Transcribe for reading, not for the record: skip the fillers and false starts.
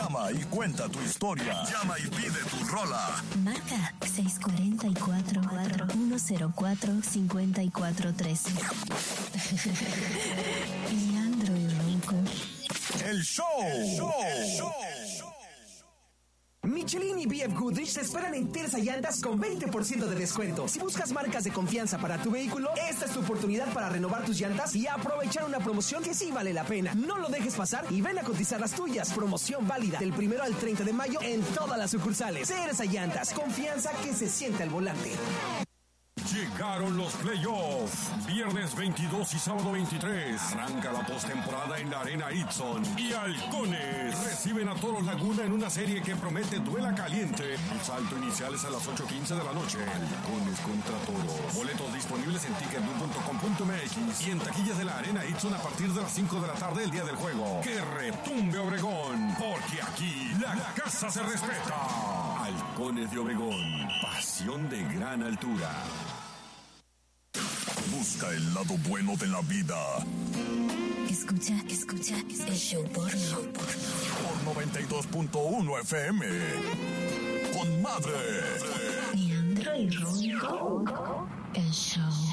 Llama y cuenta tu historia. Llama y pide tu rola. Marca 644-104-5413. Leandro y Ronco. El show. Michelin y BF Goodrich te esperan en Terza Llantas con 20% de descuento. Si buscas marcas de confianza para tu vehículo, esta es tu oportunidad para renovar tus llantas y aprovechar una promoción que sí vale la pena. No lo dejes pasar y ven a cotizar las tuyas. Promoción válida del 1 al 30 de mayo en todas las sucursales. Terza Llantas, confianza que se siente al volante. Llegaron los playoffs. Viernes 22 y sábado 23. Arranca la postemporada en la Arena Itson. Y Halcones reciben a Toros Laguna en una serie que promete duela caliente. El salto inicial es a las 8:15 de la noche. Halcones contra Toros. Boletos disponibles en ticketblue.com.mx y en taquillas de la Arena Itson a partir de las 5 de la tarde el día del juego. ¡Que retumbe Obregón! Porque aquí la casa se respeta. Halcones de Obregón. Pasión de gran altura. Busca el lado bueno de la vida. Escucha el show porno. Por 92.1 FM. Con Madre. Leandro y Ronco. El show.